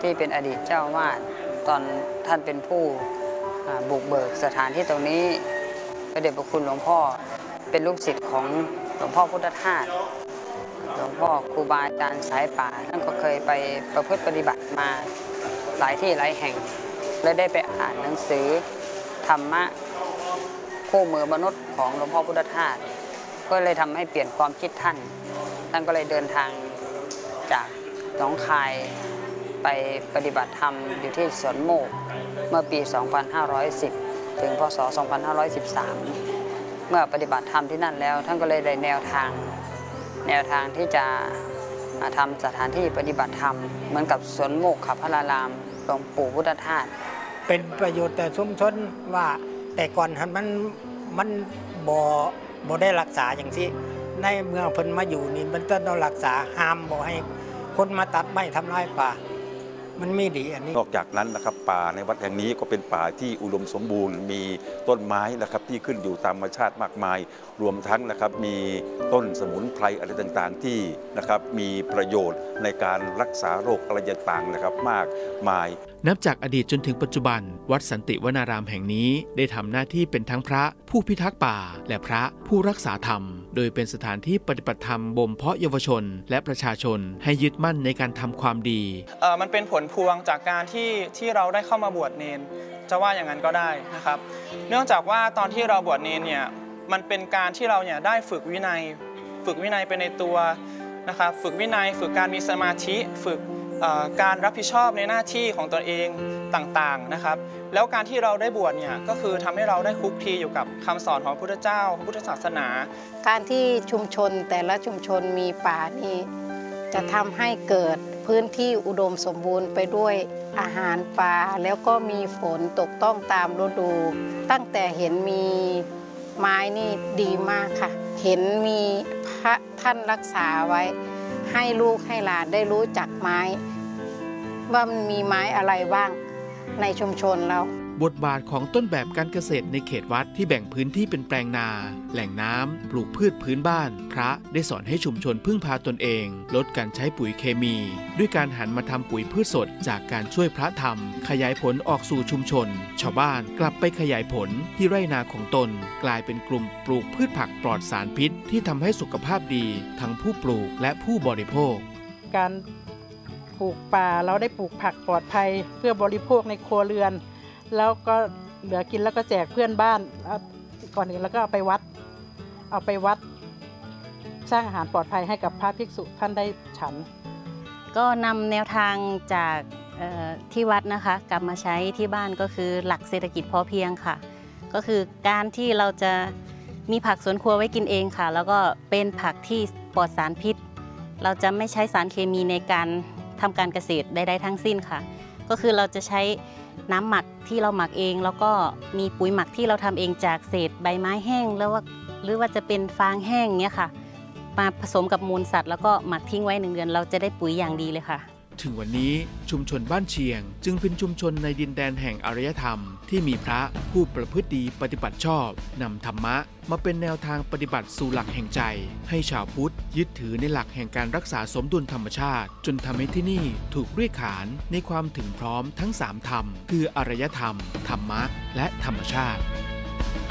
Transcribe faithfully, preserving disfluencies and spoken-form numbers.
ที่เป็นอดีตเจ้าวาดตอนท่านเป็นผู้บุกเบิกสถานที่ตรงนี้พระเดชพระคุณหลวงพ่อเป็นลูกศิษย์ของหลวงพ่อพุทธทาสหลวงพ่อครูบาอาจารย์สายป่าท่านก็เคยไปประพฤติปฏิบัติมาหลายที่หลายแห่งและได้ไปอ่านหนังสือธรรมะคู่มือมนุษย์ของหลวงพ่อพุทธทาสก็เลยทำให้เปลี่ยนความคิดท่านท่านก็เลยเดินทางจากหนองคายไปปฏิบัติธรรมอยู่ที่สวนโมกเมื่อปี สองพันห้าร้อยสิบ ถึง พ.ศ. สองพันห้าร้อยสิบสาม เมื่อปฏิบัติธรรมที่นั่นแล้วท่านก็เลยได้แนวทางแนวทางที่จะทำสถานที่ปฏิบัติธรรมเหมือนกับสวนโมกขพารารามหลวงปู่พุทธทาสเป็นประโยชน์แต่ชุมชนว่าแต่ก่อนมันมันบ่บ่ได้รักษาอย่างที่ในเมืองเพิ่นมาอยู่นี่มันต้องรักษาห้ามบ่ให้คนมาตัดไม้ทำลายป่ามันไม่ดีอันนี้นอกจากนั้นนะครับป่าในวัดแห่งนี้ก็เป็นป่าที่อุดมสมบูรณ์มีต้นไม้นะครับที่ขึ้นอยู่ตามธรรมชาติมากมายรวมทั้งนะครับมีต้นสมุนไพรอะไรต่างๆที่นะครับมีประโยชน์ในการรักษาโรคอะไรต่างๆนะครับมากมายนับจากอดีตจนถึงปัจจุบันวัดสันติวนารามแห่งนี้ได้ทำหน้าที่เป็นทั้งพระผู้พิทักษ์ป่าและพระผู้รักษาธรรมโดยเป็นสถานที่ปฏิบัติธรรมบ่มเพาะเยาวชนและประชาชนให้ยึดมั่นในการทำความดีเอ่อมันเป็นผลพวงจากการที่ที่เราได้เข้ามาบวชเนรจะว่าอย่างนั้นก็ได้นะครับเนื่องจากว่าตอนที่เราบวชเนรเนี่ยมันเป็นการที่เราเนี่ยได้ฝึกวินัยฝึกวินัยไปในตัวนะครับฝึกวินัยฝึกการมีสมาธิฝึกการรับผิดชอบในหน้าที่ของตัวเองต่างๆนะครับแล้วการที่เราได้บวชเนี่ยก็คือทำให้เราได้คลุกคลีอยู่กับคำสอนของพระพุทธเจ้าพระพุทธศาสนาการที่ชุมชนแต่ละชุมชนมีป่านี่จะทำให้เกิดพื้นที่อุดมสมบูรณ์ไปด้วยอาหารป่าแล้วก็มีฝนตกต้องตามฤดูตั้งแต่เห็นมีไม้นี่ดีมากค่ะเห็นมีพระท่านรักษาไว้ให้ลูกให้หลานได้รู้จักไม้ว่ามันมีไม้อะไรบ้างในชุมชนเราบทบาทของต้นแบบการเกษตรในเขตวัดที่แบ่งพื้นที่เป็นแปลงนาแหล่งน้ำปลูกพืชพื้นบ้านพระได้สอนให้ชุมชนพึ่งพาตนเองลดการใช้ปุ๋ยเคมีด้วยการหันมาทำปุ๋ยพืชสดจากการช่วยพระทำขยายผลออกสู่ชุมชนชาวบ้านกลับไปขยายผลที่ไร่นาของตนกลายเป็นกลุ่มปลูกพืชผักปลอดสารพิษที่ทำให้สุขภาพดีทั้งผู้ปลูกและผู้บริโภคการปลูกป่าเราได้ปลูกผักปลอดภัยเพื่อบริโภคในครัวเรือนแล้วก็เหลือกินแล้วก็แจกเพื่อนบ้านก่อนอื่นแล้วก็เอาไปวัดเอาไปวัดสร้างอาหารปลอดภัยให้กับพระภิกษุท่านได้ฉันก็นำแนวทางจากที่วัดนะคะกลับมาใช้ที่บ้านก็คือหลักเศรษฐกิจพอเพียงค่ะก็คือการที่เราจะมีผักสวนครัวไว้กินเองค่ะแล้วก็เป็นผักที่ปลอดสารพิษเราจะไม่ใช้สารเคมีในการทำการเกษตรใดๆทั้งสิ้นค่ะก็คือเราจะใช้น้ำหมักที่เราหมักเองแล้วก็มีปุ๋ยหมักที่เราทำเองจากเศษใบไม้แห้งแล้วว่าหรือว่าจะเป็นฟางแห้งเนี้ยค่ะมาผสมกับมูลสัตว์แล้วก็หมักทิ้งไว้หนึ่งเดือนเราจะได้ปุ๋ยอย่างดีเลยค่ะถึงวันนี้ชุมชนบ้านเชียงจึงเป็นชุมชนในดินแดนแห่งอารยธรรมที่มีพระผู้ประพฤติดีปฏิบัติชอบนำธรรมะมาเป็นแนวทางปฏิบัติสู่หลักแห่งใจให้ชาวพุทธยึดถือในหลักแห่งการรักษาสมดุลธรรมชาติจนทำให้ที่นี่ถูกเรียกขานในความถึงพร้อมทั้งสามธรรมคืออารยธรรมธรรมะและธรรมชาติ